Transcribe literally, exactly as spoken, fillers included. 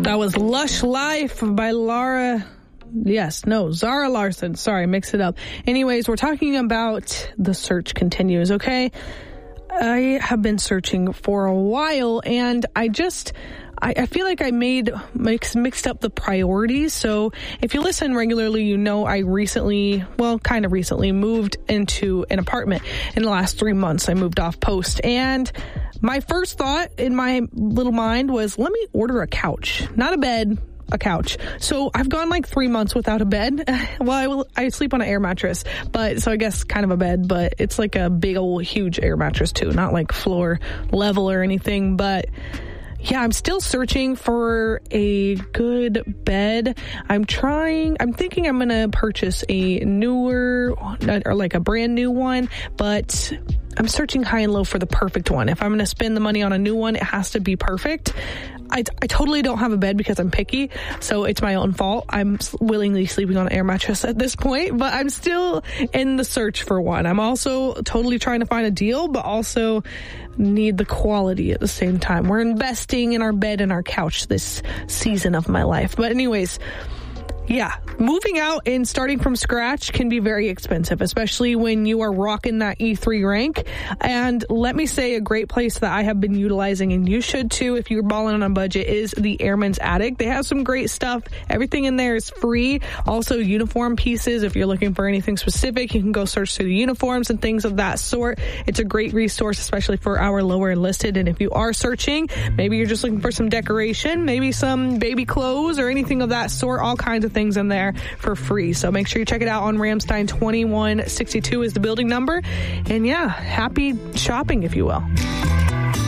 That was Lush Life by Laura. Yes, no, Zara Larson. Sorry, mix it up. Anyways, we're talking about the search continues, okay? I have been searching for a while, and I just... I, I feel like I made mix, mixed up the priorities. So if you listen regularly, you know I recently, well, kind of recently moved into an apartment. In the last three months, I moved off post. And my first thought in my little mind was, let me order a couch. Not a bed, a couch. So I've gone like three months without a bed. Well, I, will, I sleep on an air mattress, but so I guess kind of a bed, but it's like a big old huge air mattress too, not like floor level or anything, but... Yeah, I'm still searching for a good bed. I'm trying, I'm thinking I'm going to purchase a newer or like a brand new one, but I'm searching high and low for the perfect one. If I'm going to spend the money on a new one, it has to be perfect. I, I totally don't have a bed because I'm picky, so it's my own fault. I'm willingly sleeping on an air mattress at this point, but I'm still in the search for one. I'm also totally trying to find a deal, but also need the quality at the same time. We're investing in our bed and our couch this season of my life. But anyways, yeah, moving out and starting from scratch can be very expensive, especially when you are rocking that E three rank. And let me say, a great place that I have been utilizing, and you should too if you're balling on a budget, is the Airman's Attic. They have some great stuff. Everything in there is free. Also, uniform pieces. If you're looking for anything specific, you can go search through the uniforms and things of that sort. It's a great resource, especially for our lower enlisted. And if you are searching, maybe you're just looking for some decoration, maybe some baby clothes or anything of that sort, all kinds of things things in there for free. So make sure you check it out on Ramstein. Twenty-one sixty-two is the building number. And yeah, happy shopping, if you will.